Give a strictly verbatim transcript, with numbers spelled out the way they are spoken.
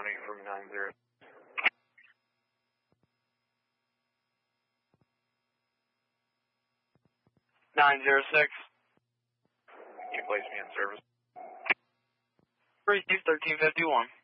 County from nine zero. nine zero six. You place me in service. Receive thirteen fifty-one.